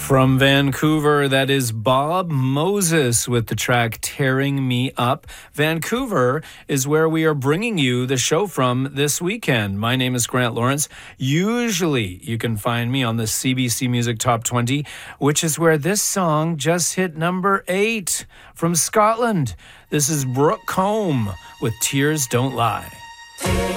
From Vancouver, that is Bob Moses with the track Tearing Me Up. Vancouver is where we are bringing you the show from this weekend. My name is Grant Lawrence. Usually you can find me on the CBC Music Top 20, which is where this song just hit number 8 from Scotland. This is Brooke Combe with Tears Don't Lie.